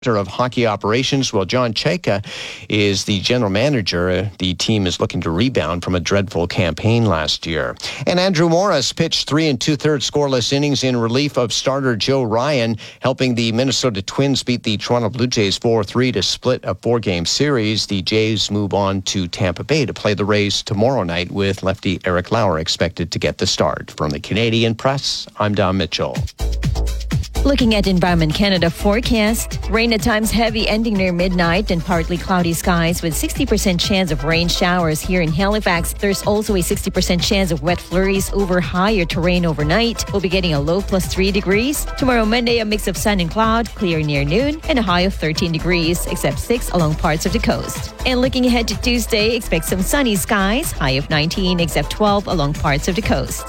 of hockey operations. Well, John Chayka is the general manager. The team is looking to rebound from a dreadful campaign last year. And Andrew Morris pitched 3 2/3 scoreless innings in relief of starter Joe Ryan, helping the Minnesota Twins beat the Toronto Blue Jays 4-3 to split a 4-game series. The Jays move on to Tampa Bay to play the Rays tomorrow night, with lefty Eric Lauer expected to get the start. From the Canadian Press, I'm Don Mitchell. Looking at Environment Canada forecast, rain at times heavy ending near midnight and partly cloudy skies with 60% chance of rain showers here in Halifax. There's also a 60% chance of wet flurries over higher terrain overnight. We'll be getting a low +3 degrees. Tomorrow, Monday, a mix of sun and cloud, clear near noon, and a high of 13 degrees, except 6 along parts of the coast. And looking ahead to Tuesday, expect some sunny skies, high of 19, except 12 along parts of the coast.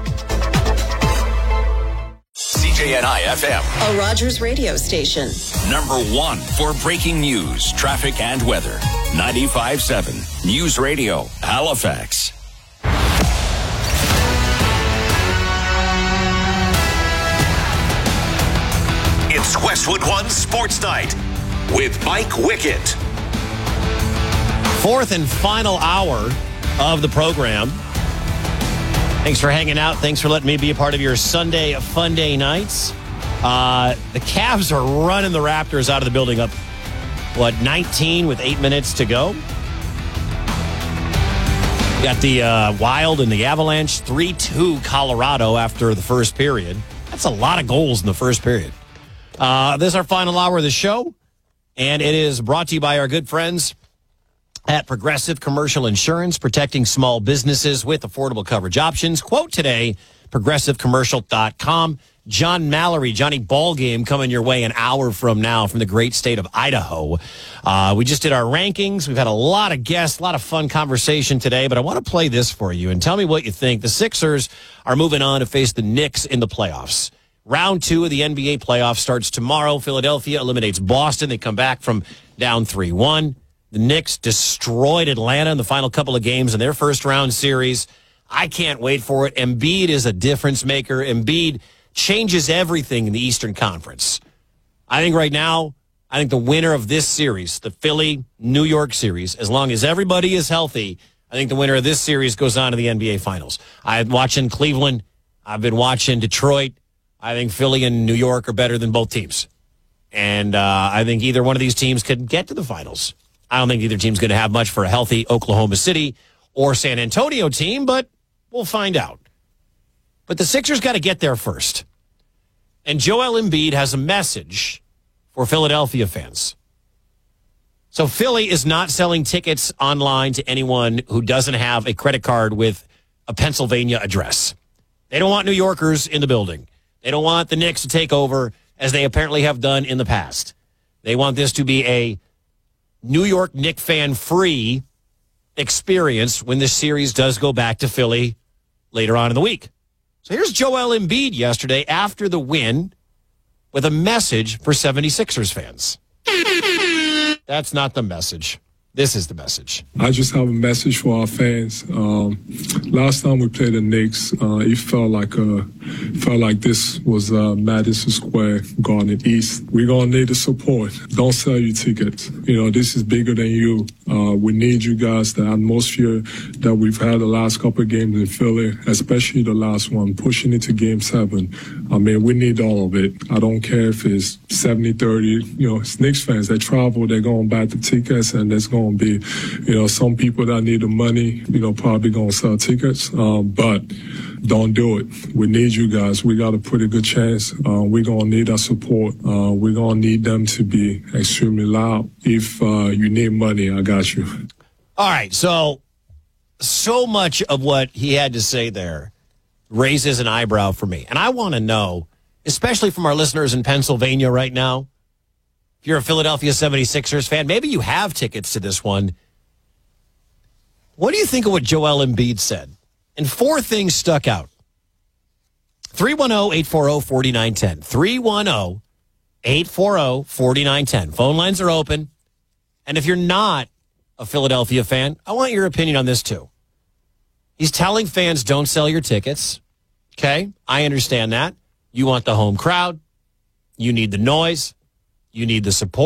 CJNI FM, a Rogers radio station. #1 for breaking news, traffic, and weather. 95.7 News Radio, Halifax. It's Westwood One Sports Night with Mike Wickett. Fourth and final hour of the program. Thanks for hanging out. Thanks for letting me be a part of your Sunday fun day nights. The Cavs are running the Raptors out of the building up, 19 with 8 minutes to go. Got the Wild and the Avalanche, 3-2 Colorado after the first period. That's a lot of goals in the first period. This is our final hour of the show, and it is brought to you by our good friends at Progressive Commercial Insurance, protecting small businesses with affordable coverage options. Quote today, progressivecommercial.com. John Mallory, Johnny Ballgame, coming your way an hour from now from the great state of Idaho. We just did our rankings. We've had a lot of guests, a lot of fun conversation today, but I want to play this for you and tell me what you think. The Sixers are moving on to face the Knicks in the playoffs. Round 2 of the NBA playoffs starts tomorrow. Philadelphia eliminates Boston. They come back from down 3-1. The Knicks destroyed Atlanta in the final couple of games in their first-round series. I can't wait for it. Embiid is a difference maker. Embiid changes everything in the Eastern Conference. I think right now, the winner of this series, the Philly-New York series, as long as everybody is healthy, I think the winner of this series goes on to the NBA Finals. I'm watching Cleveland. I've been watching Detroit. I think Philly and New York are better than both teams. And I think either one of these teams could get to the finals. I don't think either team's going to have much for a healthy Oklahoma City or San Antonio team, but we'll find out. But the Sixers got to get there first. And Joel Embiid has a message for Philadelphia fans. So Philly is not selling tickets online to anyone who doesn't have a credit card with a Pennsylvania address. They don't want New Yorkers in the building. They don't want the Knicks to take over, as they apparently have done in the past. They want this to be a New York Knicks fan-free experience when this series does go back to Philly later on in the week. So here's Joel Embiid yesterday after the win with a message for 76ers fans. That's not the message. This is the message. I just have a message for our fans. Last time we played the Knicks, it felt like this was Madison Square Garden East. We're going to need the support. Don't sell your tickets. This is bigger than you. We need you guys. The atmosphere that we've had the last couple of games in Philly, especially the last one, pushing it to Game 7. We need all of it. I don't care if it's 70-30. It's Knicks fans. They travel. They're going to buy the tickets, and there's going to be, some people that need the money, probably going to sell tickets. But don't do it. We need you guys. We got a pretty good chance. We're going to need our support. We're going to need them to be extremely loud. If you need money, I got you. All right. So much of what he had to say there raises an eyebrow for me. And I want to know, especially from our listeners in Pennsylvania right now, if you're a Philadelphia 76ers fan, maybe you have tickets to this one. What do you think of what Joel Embiid said? And 4 things stuck out. 310-840-4910. 310-840-4910. Phone lines are open. And if you're not a Philadelphia fan, I want your opinion on this too. He's telling fans, don't sell your tickets. Okay, I understand that. You want the home crowd. You need the noise. You need the support.